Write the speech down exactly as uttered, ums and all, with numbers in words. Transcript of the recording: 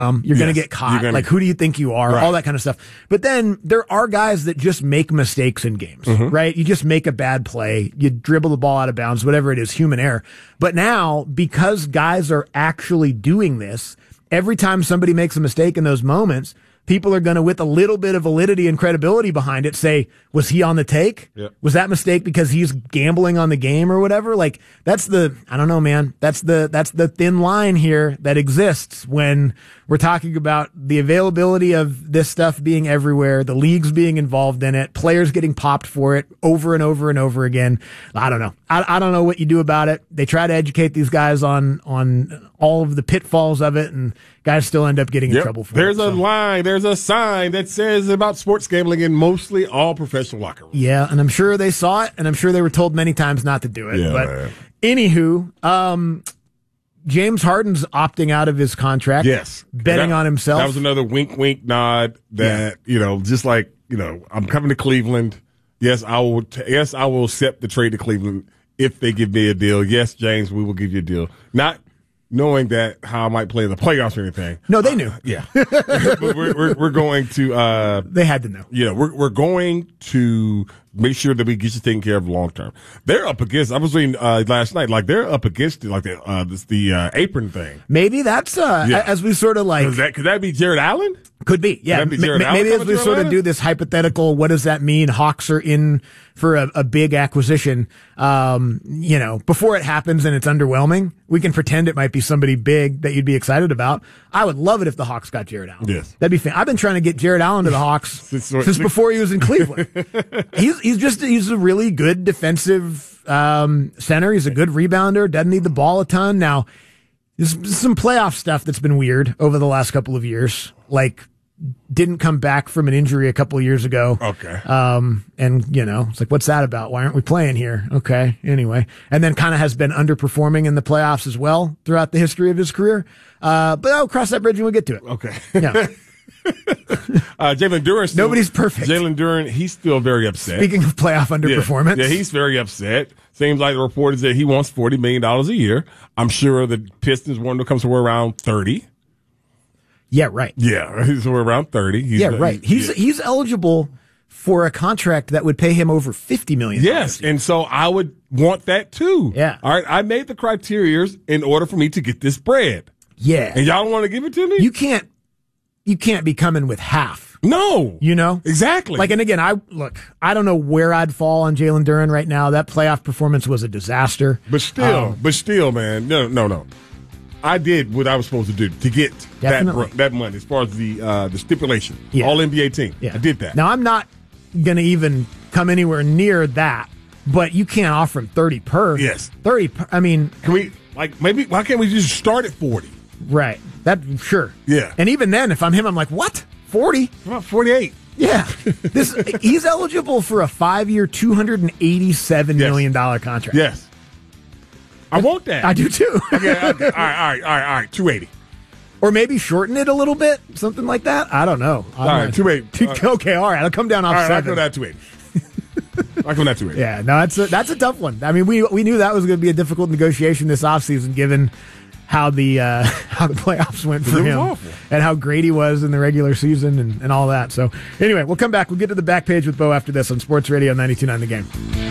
Um, you're yes. going to get caught. Gonna, like, who do you think you are? Right. All that kind of stuff. But then there are guys that just make mistakes in games, mm-hmm. right? You just make a bad play. You dribble the ball out of bounds, whatever it is, human error. But now, because guys are actually doing this, every time somebody makes a mistake in those moments, people are going to, with a little bit of validity and credibility behind it, say, was he on the take? Yep. Was that mistake because he's gambling on the game or whatever? Like, that's the, I don't know, man. That's the, that's the thin line here that exists when we're talking about the availability of this stuff being everywhere, the leagues being involved in it, players getting popped for it over and over and over again. I don't know. I, I don't know what you do about it. They try to educate these guys on, on all of the pitfalls of it, and guys still end up getting yep. in trouble for there's it. There's a so. line, there's a sign that says about sports gambling in mostly all professional locker rooms. Yeah, and I'm sure they saw it, and I'm sure they were told many times not to do it. Yeah, but man. Anywho, um, James Harden's opting out of his contract. Yes. Betting that, on himself. That was another wink, wink nod that, yeah. you know, just like, you know, I'm coming to Cleveland. Yes, I will, t- yes, I will accept the trade to Cleveland if they give me a deal. Yes, James, we will give you a deal. Not knowing that how I might play in the playoffs or anything. No, they knew. Uh, yeah. But we're, we're, we're going to, uh, they had to know. You know, we're, we're going to make sure that we get you taken care of long term. They're up against, I was reading, uh, last night, like they're up against like the, uh, this, the, uh, apron thing. Maybe that's, uh, yeah. as we sort of like. Could that, could that be Jared Allen? Could be, yeah. Could that be M- maybe as we sort of do this hypothetical, what does that mean? Hawks are in for a, a big acquisition. Um, you know, before it happens and it's underwhelming, we can pretend it might be somebody big that you'd be excited about. I would love it if the Hawks got Jared Allen. Yes. That'd be fan. I've been trying to get Jared Allen to the Hawks since before he was in Cleveland. he's, he's just, he's a really good defensive, um, center. He's a good rebounder, doesn't need the ball a ton. Now, there's some playoff stuff that's been weird over the last couple of years. Like, didn't come back from an injury a couple of years ago. Okay. Um, and, you know, it's like, what's that about? Why aren't we playing here? Okay. Anyway. And then kind of has been underperforming in the playoffs as well throughout the history of his career. Uh, but I'll cross that bridge when we get to it. Okay. Yeah. uh, Jalen Duren. Still, Nobody's perfect. Jalen Duren, he's still very upset. Speaking of playoff underperformance. Yeah, yeah, he's very upset. Seems like the report is that he wants forty million dollars a year. I'm sure the Pistons want to come somewhere around thirty. Yeah, right. Yeah, he's somewhere around thirty. He's, yeah, right. He's yeah. he's eligible for a contract that would pay him over fifty million dollars. Yes, and so I would want that too. Yeah. All right, I made the criteria in order for me to get this bread. Yeah. And y'all don't want to give it to me? You can't you can't be coming with half. No. You know? Exactly. Like, and again, I look, I don't know where I'd fall on Jalen Duren right now. That playoff performance was a disaster. But still, um, but still, man, no, no, no. I did what I was supposed to do to get Definitely. that that money as far as the uh, the stipulation. Yeah. All N B A team. Yeah. I did that. Now, I'm not going to even come anywhere near that, but you can't offer him thirty per. Yes. thirty per. I mean. Can we, like, maybe, why can't we just start at forty? Right. That, sure. Yeah. And even then, if I'm him, I'm like, what? forty? What about forty-eight? Yeah. This he's eligible for a five-year, two hundred eighty-seven Yes. million dollars contract. Yes. I want that. I do too. Okay, okay. All right, all right, all right, all right. two eighty. Or maybe shorten it a little bit, something like that. I don't know. All right, two eighty. Okay, all right. I'll come down off All right, I'll seven. go down two eighty. I'll go down two eighty. Yeah, no, that's a, that's a tough one. I mean, we we knew that was going to be a difficult negotiation this offseason, given how the uh, how the playoffs went for It was him awful. and how great he was in the regular season and, and all that. So anyway, we'll come back. We'll get to the back page with Bo after this on Sports Radio ninety-two point nine The Game.